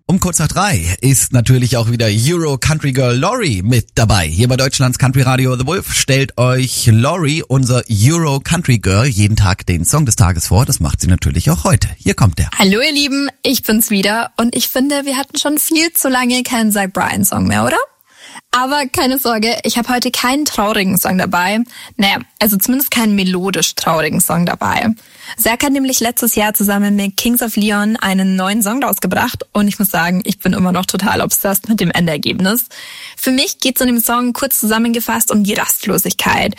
Um kurz nach 3 ist natürlich auch wieder Euro Country Girl Lori mit dabei. Hier bei Deutschlands Country Radio The Wolf stellt euch Lori, unser Euro Country Girl, jeden Tag den Song des Tages vor. Das macht sie natürlich auch heute. Hier kommt er. Hallo ihr Lieben, ich bin's wieder und ich finde, wir hatten schon viel zu lange keinen Zach Bryan Song mehr, oder? Aber keine Sorge, ich habe heute keinen traurigen Song dabei. Naja, also zumindest keinen melodisch traurigen Song dabei. Zach hat nämlich letztes Jahr zusammen mit Kings of Leon einen neuen Song rausgebracht und ich muss sagen, ich bin immer noch total obsessed mit dem Endergebnis. Für mich geht es in dem Song kurz zusammengefasst um die Rastlosigkeit.